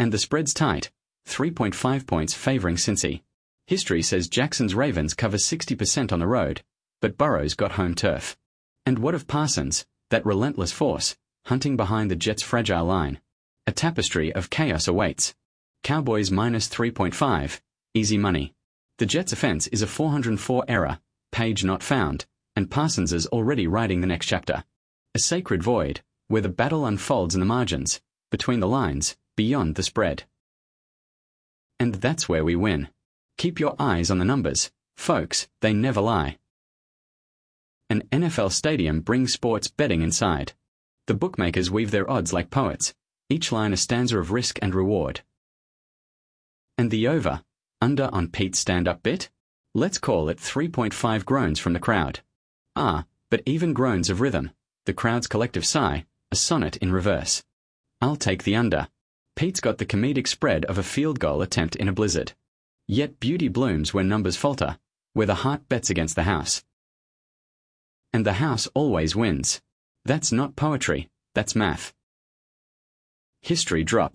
And the spread's tight, 3.5 points favoring Cincy. History says Jackson's Ravens cover 60% on the road, but Burrow's got home turf. And what of Parsons, that relentless force, hunting behind the Jets' fragile line? A tapestry of chaos awaits. Cowboys minus 3.5, easy money. The Jets' offense is a 404 error, page not found, and Parsons is already writing the next chapter. A sacred void, where the battle unfolds in the margins, between the lines, beyond the spread. And that's where we win. Keep your eyes on the numbers, folks, they never lie. An NFL stadium brings sports betting inside. The bookmakers weave their odds like poets, each line a stanza of risk and reward. And the over, under on Pete's stand-up bit? Let's call it 3.5 groans from the crowd. But even groans of rhythm, the crowd's collective sigh, a sonnet in reverse. I'll take the under. Pete's got the comedic spread of a field goal attempt in a blizzard. Yet beauty blooms where numbers falter, where the heart bets against the house. And the house always wins. That's not poetry, that's math. History drop.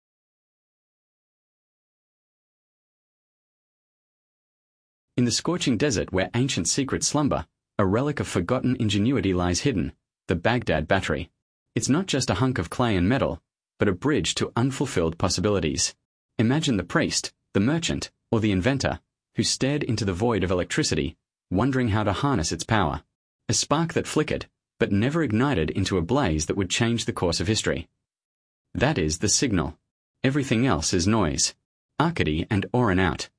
In the scorching desert where ancient secrets slumber, a relic of forgotten ingenuity lies hidden, the Baghdad Battery. It's not just a hunk of clay and metal, but a bridge to unfulfilled possibilities. Imagine the priest, the merchant, or the inventor, who stared into the void of electricity, wondering how to harness its power. A spark that flickered, but never ignited into a blaze that would change the course of history. That is the signal. Everything else is noise. Arcady and Oren out.